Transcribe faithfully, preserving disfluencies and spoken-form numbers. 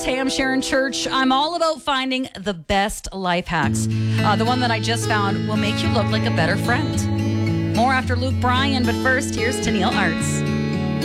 Hey, I'm Sharon Church. I'm all about finding the best life hacks. Uh, the one that I just found will make you look like a better friend. More after Luke Bryan, but first, here's Tennille Arts.